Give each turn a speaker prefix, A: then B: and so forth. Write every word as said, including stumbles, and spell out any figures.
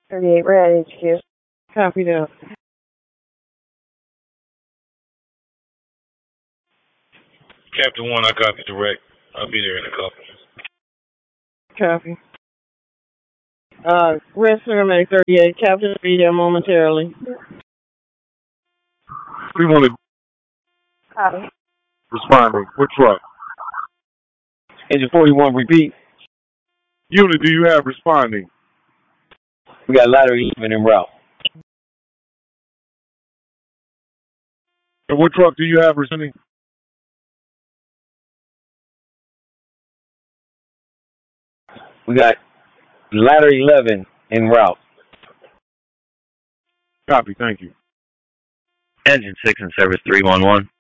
A: thirty-eight, we're at H Q. Copy that.
B: Captain one, I copy direct. I'll be there in a couple.
A: Copy. Uh, Red Paramedic thirty-eight, Captain will be there momentarily.
C: We want to
A: Copy.
C: responding. What truck?
D: Engine forty-one, repeat.
C: Unit, do you have responding?
D: We got ladder eleven en route.
C: And what truck do you have responding?
D: We got ladder eleven en route.
C: Copy, thank you.
E: Engine six and service three one one.